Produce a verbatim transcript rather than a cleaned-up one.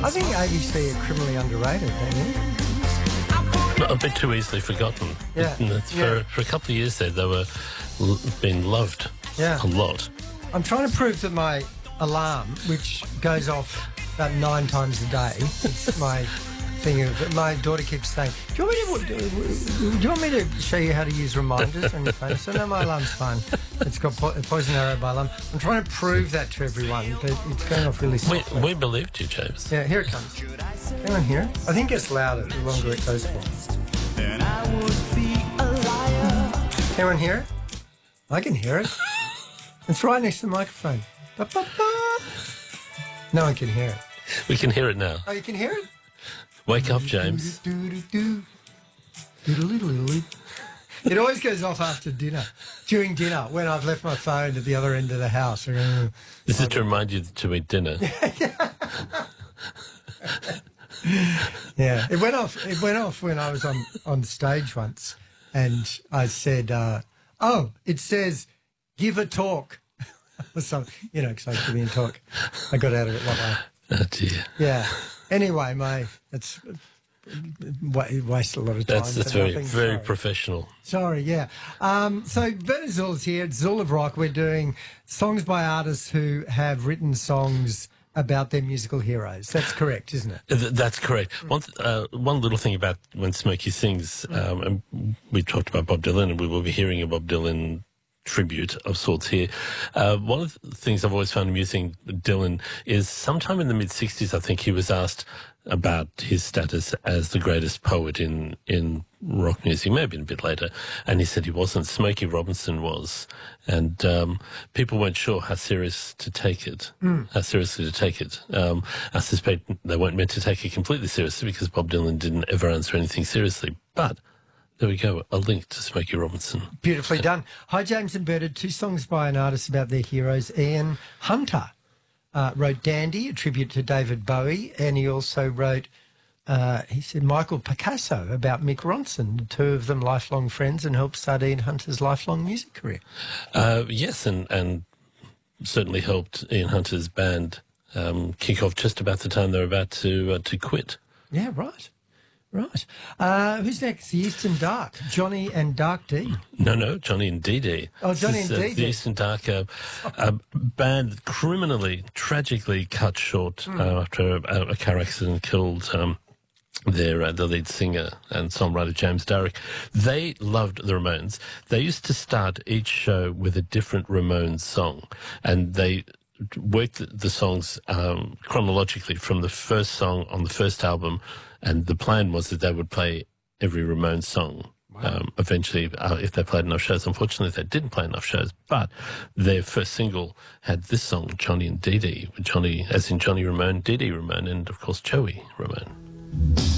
I think A B C are criminally underrated, don't you? A bit too easily forgotten. Yeah. And it's Yeah. For, for a couple of years there, they were l- being loved Yeah. a lot. I'm trying to prove that my alarm, which goes off about nine times a day, it's my thing of, my daughter keeps saying, do you, want me to, do you want me to show you how to use reminders on your phone? So no, my alarm's fine. It's got po- poison arrow by alarm. I'm trying to prove that to everyone, but it's going off really We, softly. we believed you, James. Yeah, here it comes. Hang on here. I think it gets louder the longer it goes for. Hang on here. I can hear it. It's right next to the microphone. Ba, ba, ba. No one can hear it. We can hear it now. Oh, you can hear it? Wake up, James. It always goes off after dinner, during dinner, when I've left my phone at the other end of the house. This is to remind you to eat dinner. Yeah, it went off. It went off when I was on, on stage once, and I said, uh, "Oh, it says give a talk," or something, you know, because I was giving a talk. I got out of it that way. Oh, dear. Yeah. Anyway, my it's wa- waste a lot of time. That's, that's for very, nothing. very Sorry. professional. Sorry, yeah. Um, so Bernard Zula's here. It's Zula of Rock. We're doing songs by artists who have written songs about their musical heroes. That's correct, isn't it? Th- That's correct. One, th- uh, one little thing about when Smokey sings, um, and we talked about Bob Dylan, and we will be hearing a Bob Dylan tribute of sorts here. Uh, one of the things I've always found amusing with Dylan is sometime in the mid-sixties, I think he was asked about his status as the greatest poet in, in rock music, maybe a bit later, and he said he wasn't. Smokey Robinson was, and um, people weren't sure how serious to take it, mm. how seriously to take it. Um, I suspect they weren't meant to take it completely seriously because Bob Dylan didn't ever answer anything seriously, but there we go, a link to Smokey Robinson. Beautifully done. Hi, James and Bernard. Two songs by an artist about their heroes. Ian Hunter uh, wrote Dandy, a tribute to David Bowie, and he also wrote, uh, he said, Michael Picasso about Mick Ronson, the two of them lifelong friends, and helped start Ian Hunter's lifelong music career. Uh, yes, and, and certainly helped Ian Hunter's band um, kick off just about the time they were about to uh, to quit. Yeah, right. Right. Uh, who's next? The Eastern Dark. Johnny and Dark D. No, no, Johnny and Dee Dee. Oh, Johnny This and is, Dee uh, Dee. The Eastern Dark, uh, a band criminally, tragically cut short Mm. uh, after a, a car accident killed um, their uh, the lead singer and songwriter James Darroch. They loved the Ramones. They used to start each show with a different Ramones song, and they worked the songs um, chronologically from the first song on the first album, and the plan was that they would play every Ramones song. Wow. Um, eventually, uh, if they played enough shows. Unfortunately, they didn't play enough shows, but their first single had this song, Johnny and Dee Dee, with Johnny, as in Johnny Ramone, Dee Dee Ramone, and of course Joey Ramone.